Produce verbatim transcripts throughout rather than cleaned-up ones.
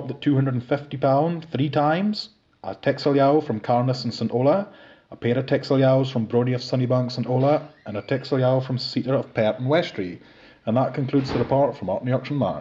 stopped at two hundred fifty pounds three times, a Texel Yow from Carness and St Ola, a pair of Texel Yows from Brodie of Sunnybank St Ola, and a Texel Yow from Cedar of Pert and Westry. And that concludes the report from Orkney Auction Mart.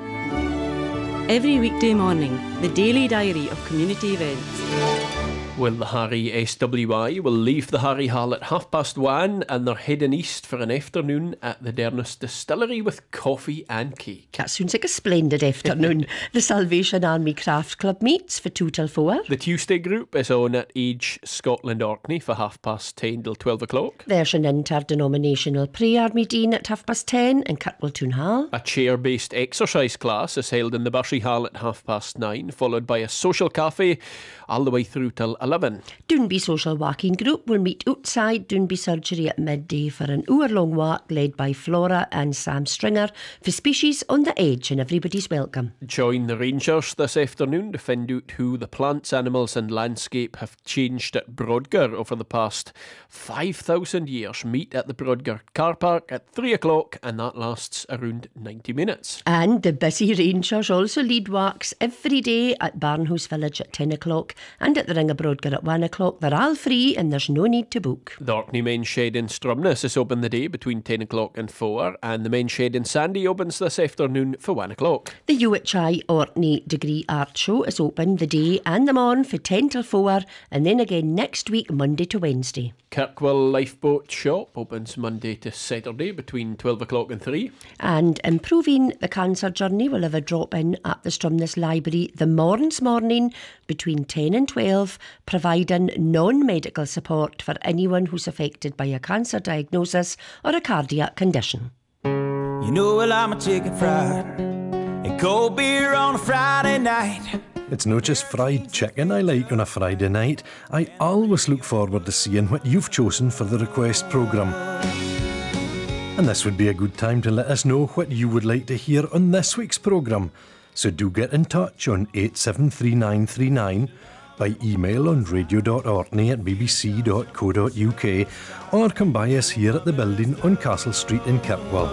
Every weekday morning, the daily diary of community events. Well, the Harry S W I will leave the Harry Hall at half past one and they're heading east for an afternoon at the Derniss Distillery with coffee and cake. That sounds like a splendid afternoon. The Salvation Army Craft Club meets for two till four. The Tuesday group is on at Age Scotland Orkney for half past ten till twelve o'clock. There's an interdenominational prayer meeting at half past ten in Kirkwall Town Hall. A chair-based exercise class is held in the Bursey Hall at half past nine, followed by a social cafe all the way through till eleven. Doonby Social Walking Group will meet outside Doonby Surgery at midday for an hour-long walk led by Flora and Sam Stringer for Species on the Edge, and everybody's welcome. Join the Rangers this afternoon to find out who the plants, animals and landscape have changed at Brodgar over the past five thousand years. Meet at the Brodgar car park at three o'clock and that lasts around ninety minutes. And the busy Rangers also lead walks every day at Barnhouse Village at ten o'clock and at the Ring of Brodgar at one o'clock. They're all free and there's no need to book. The Orkney Men's Shed in Stromness is open the day between ten o'clock and four, and the Men's Shed in Sandy opens this afternoon for one o'clock. The U H I Orkney Degree Art Show is open the day and the morn for ten till four, and then again next week Monday to Wednesday. Kirkwall Lifeboat Shop opens Monday to Saturday between twelve o'clock and three. And Improving the Cancer Journey will have a drop-in at the Stromness Library the morn's morning between ten and twelve, providing non-medical support for anyone who's affected by a cancer diagnosis or a cardiac condition. You know, well, I'm a chicken fried and cold beer on a Friday night. It's not just fried chicken I like on a Friday night. I always look forward to seeing what you've chosen for the request programme. And this would be a good time to let us know what you would like to hear on this week's programme. So do get in touch on eight seven three nine three nine, by email on radio dot orkney at b b c dot co dot u k, or come by us here at the building on Castle Street in Kirkwall.